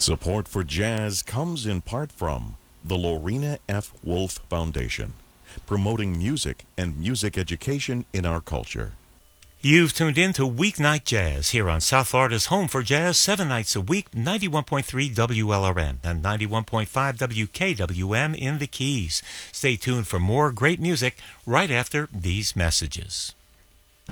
Support for jazz comes in part from the Lorena F. Wolf Foundation, promoting music and music education in our culture. You've tuned in to Weeknight Jazz here on South Florida's home for jazz, 7 nights a week, 91.3 WLRN and 91.5 WKWM in the Keys. Stay tuned for more great music right after these messages.